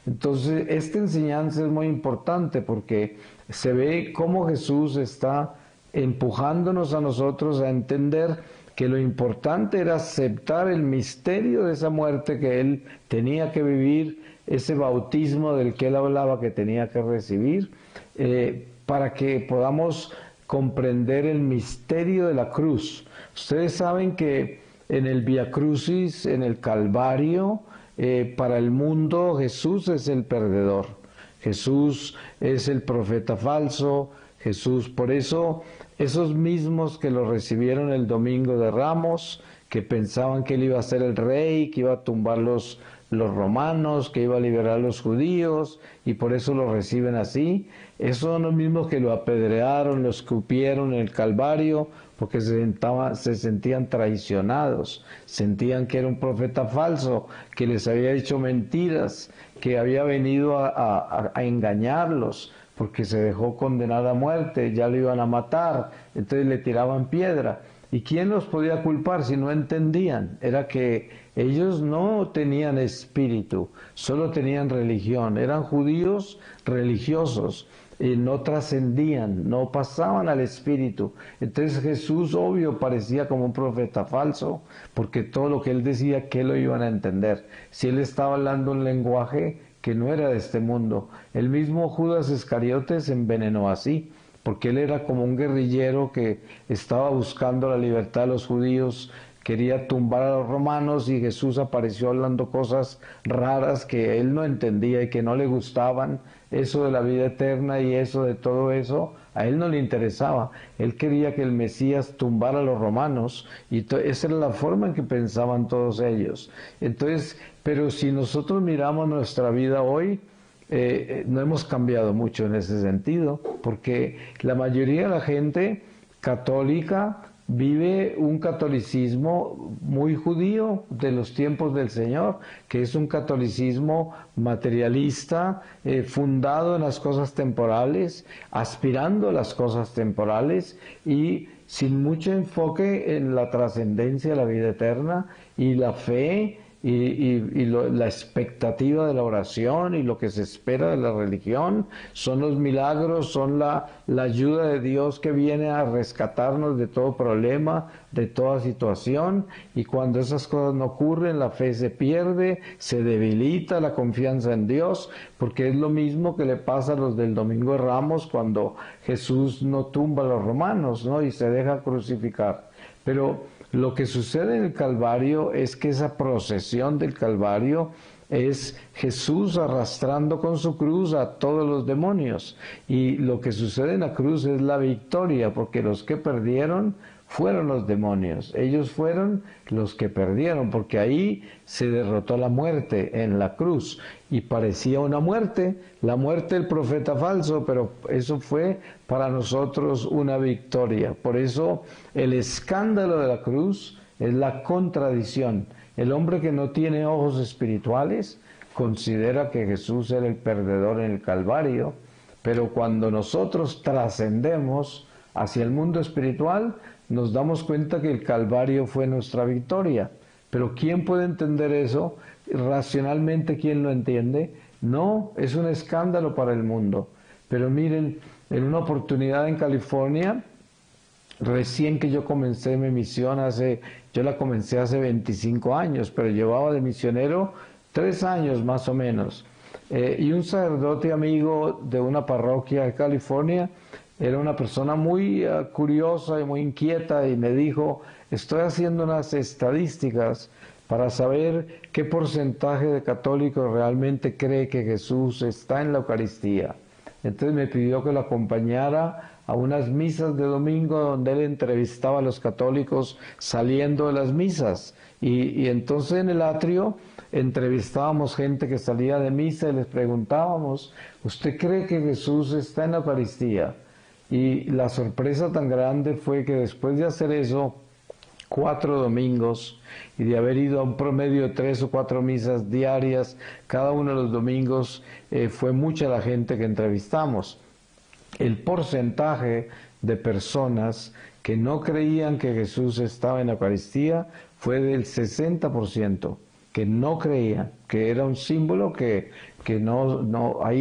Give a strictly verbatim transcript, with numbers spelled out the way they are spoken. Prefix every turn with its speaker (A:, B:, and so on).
A: Entonces, esta enseñanza es muy importante porque se ve cómo Jesús está empujándonos a nosotros a entender que lo importante era aceptar el misterio de esa muerte que Él tenía que vivir, ese bautismo del que Él hablaba que tenía que recibir, eh, para que podamos comprender el misterio de la cruz. Ustedes saben que en el Via Crucis, en el Calvario, eh, para el mundo Jesús es el perdedor. Jesús es el profeta falso. Jesús, por eso, esos mismos que lo recibieron el domingo de Ramos, que pensaban que Él iba a ser el rey, que iba a tumbar los, los romanos, que iba a liberar a los judíos, y por eso lo reciben así, esos son los mismos que lo apedrearon, lo escupieron en el Calvario, porque se, sentaba, se sentían traicionados, sentían que era un profeta falso, que les había dicho mentiras, que había venido a, a, a engañarlos, porque se dejó condenar a muerte, ya lo iban a matar, entonces le tiraban piedra. ¿Y quién los podía culpar si no entendían? Era que ellos no tenían espíritu, solo tenían religión, eran judíos religiosos, y no trascendían, no pasaban al espíritu. Entonces Jesús, obvio, parecía como un profeta falso, porque todo lo que Él decía, ¿qué lo iban a entender? Si Él estaba hablando un lenguaje que no era de este mundo. El mismo Judas Iscariote se envenenó así, porque él era como un guerrillero que estaba buscando la libertad de los judíos, quería tumbar a los romanos, y Jesús apareció hablando cosas raras que él no entendía y que no le gustaban, eso de la vida eterna y eso de todo eso, a él no le interesaba. Él quería que el Mesías tumbara a los romanos, y esa era la forma en que pensaban todos ellos. Entonces, pero si nosotros miramos nuestra vida hoy, eh, no hemos cambiado mucho en ese sentido, porque la mayoría de la gente católica vive un catolicismo muy judío de los tiempos del Señor, que es un catolicismo materialista, eh, fundado en las cosas temporales, aspirando a las cosas temporales y sin mucho enfoque en la trascendencia de la vida eterna y la fe y, y, y lo, la expectativa de la oración y lo que se espera de la religión. Son los milagros, son la, la ayuda de Dios que viene a rescatarnos de todo problema, de toda situación, y cuando esas cosas no ocurren, la fe se pierde, se debilita la confianza en Dios, porque es lo mismo que le pasa a los del Domingo de Ramos cuando Jesús no tumba a los romanos, ¿no?, y se deja crucificar. Pero lo que sucede en el Calvario es que esa procesión del Calvario es Jesús arrastrando con su cruz a todos los demonios. Y lo que sucede en la cruz es la victoria, porque los que perdieron fueron los demonios. Ellos fueron los que perdieron, porque ahí se derrotó la muerte en la cruz. Y parecía una muerte, la muerte del profeta falso, pero eso fue para nosotros una victoria. Por eso el escándalo de la cruz es la contradicción. El hombre que no tiene ojos espirituales considera que Jesús era el perdedor en el Calvario, pero cuando nosotros trascendemos hacia el mundo espiritual, nos damos cuenta que el Calvario fue nuestra victoria. Pero ¿quién puede entender eso? Racionalmente, ¿quién lo entiende? No, es un escándalo para el mundo. Pero miren, en una oportunidad en California, recién que yo comencé mi misión, hace, yo la comencé hace veinticinco años, pero llevaba de misionero tres años más o menos. Eh, y un sacerdote amigo de una parroquia de California, era una persona muy uh, curiosa y muy inquieta, y me dijo, estoy haciendo unas estadísticas para saber qué porcentaje de católicos realmente cree que Jesús está en la Eucaristía. Entonces me pidió que lo acompañara a unas misas de domingo donde él entrevistaba a los católicos saliendo de las misas. Y, y entonces en el atrio entrevistábamos gente que salía de misa y les preguntábamos, ¿usted cree que Jesús está en la Eucaristía? Y la sorpresa tan grande fue que después de hacer eso cuatro domingos y de haber ido a un promedio de tres o cuatro misas diarias cada uno de los domingos, eh, fue mucha la gente que entrevistamos. El porcentaje de personas que no creían que Jesús estaba en la Eucaristía fue del sesenta por ciento. que no creían, que era un símbolo que, que no, no, ahí